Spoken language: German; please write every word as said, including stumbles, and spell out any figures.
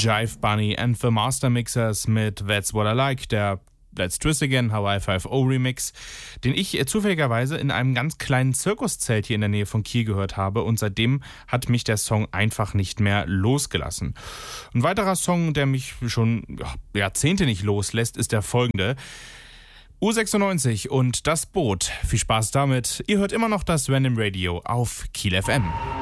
Jive Bunny and the Master Mixers mit That's What I Like, der Let's Twist Again, Hawaii five oh Remix, den ich äh, zufälligerweise in einem ganz kleinen Zirkuszelt hier in der Nähe von Kiel gehört habe und seitdem hat mich der Song einfach nicht mehr losgelassen. Ein weiterer Song, der mich schon ja, Jahrzehnte nicht loslässt, ist der folgende. U sechsundneunzig und Das Boot. Viel Spaß damit. Ihr hört immer noch das Random Radio auf Kiel F M.